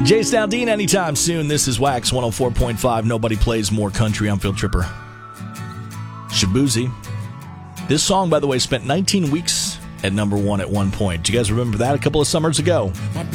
Jace Aldean anytime soon. This is Wax 104.5. Nobody plays more country. I'm Phil Tripper. Shaboozey. This song, by the way, spent 19 weeks at number one at one point. Do you guys remember that a couple of summers ago?